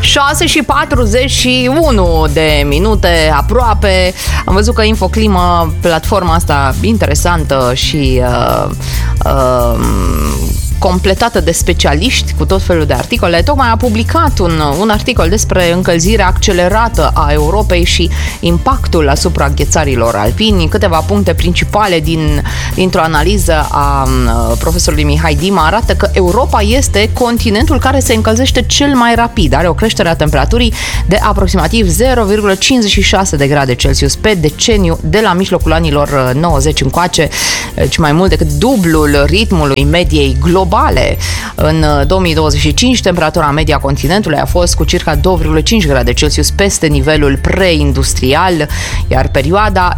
6:41 de minute aproape. Am văzut că Infoclimă, platforma asta interesantă și completată de specialiști cu tot felul de articole, tocmai a publicat un articol despre încălzirea accelerată a Europei și impactul asupra ghețarilor alpini. Câteva puncte principale dintr-o analiză a profesorului Mihai Dima arată că Europa este continentul care se încălzește cel mai rapid. Are o creștere a temperaturii de aproximativ 0,56 de grade Celsius pe deceniu de la mijlocul anilor 90 încoace, deci mai mult decât dublul ritmului mediei globale. În 2025, temperatura media continentului a fost cu circa 2,5 grade Celsius peste nivelul preindustrial, iar perioada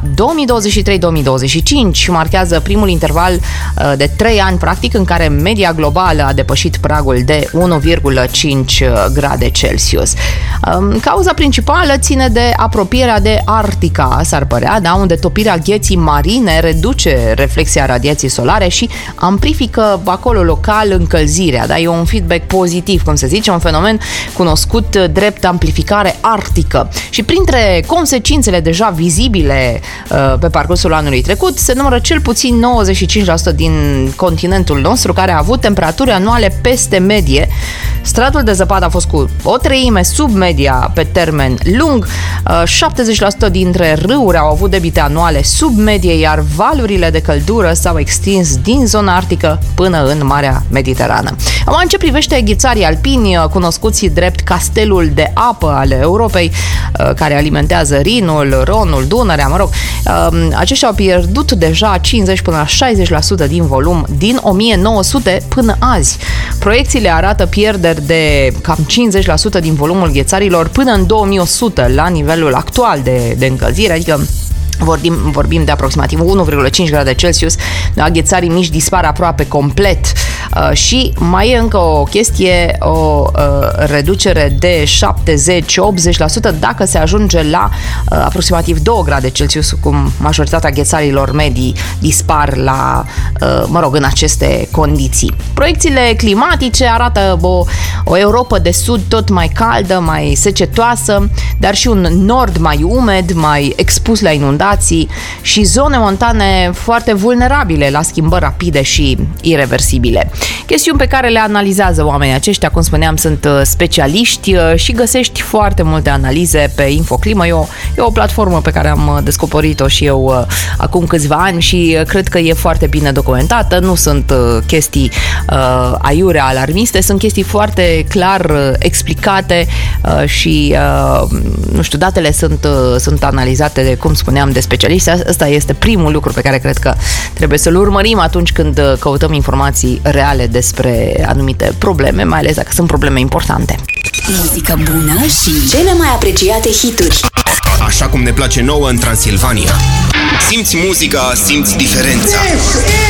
2023-2025 marchează primul interval de 3 ani, practic, în care media globală a depășit pragul de 1,5 grade Celsius. Cauza principală ține de apropierea de Arctica, s-ar părea, da, unde topirea gheții marine reduce reflexia radiației solare și amplifică acolo local încălzirea, da? E un feedback pozitiv, cum se zice, un fenomen cunoscut drept amplificare arctică. Și printre consecințele deja vizibile pe parcursul anului trecut, se numără cel puțin 95% din continentul nostru care a avut temperaturi anuale peste medie. Stratul de zăpadă a fost cu o treime sub media pe termen lung, 70% dintre râuri au avut debite anuale sub medie, iar valurile de căldură s-au extins din zona arctică până în Marea Mediterană. În ce privește ghețarii alpini, cunoscuți drept castelul de apă ale Europei, care alimentează Rinul, Ronul, Dunărea, aceștia au pierdut deja 50 până la 60% din volum din 1900 până azi. Proiecțiile arată pierderi de cam 50% din volumul ghețarilor până în 2100 la nivelul actual de încălzire, adică vorbim de aproximativ 1,5 grade Celsius, da, ghețarii mici dispar aproape complet și mai e încă o chestie, o reducere de 70-80% dacă se ajunge la aproximativ 2 grade Celsius, cum majoritatea ghețarilor medii dispar în aceste condiții. Proiecțiile climatice arată o Europa de sud tot mai caldă, mai secetoasă, dar și un nord mai umed, mai expus la inundații și zone montane foarte vulnerabile la schimbări rapide și irreversibile. Chestiuni pe care le analizează oamenii aceștia, cum spuneam, sunt specialiști și găsești foarte multe analize pe Infoclimă. E o platformă pe care am descoperit-o și eu acum câțiva ani și cred că e foarte bine documentată. Nu sunt chestii aiurea alarmiste, sunt chestii foarte clar explicate și datele sunt analizate, cum spuneam, de specialiști. Asta este primul lucru pe care cred că trebuie să-l urmărim atunci când căutăm informații reale despre anumite probleme, mai ales dacă sunt probleme importante. Muzică bună și cele mai apreciate hituri. Așa cum ne place nouă în Transilvania. Simți muzica, simți diferența.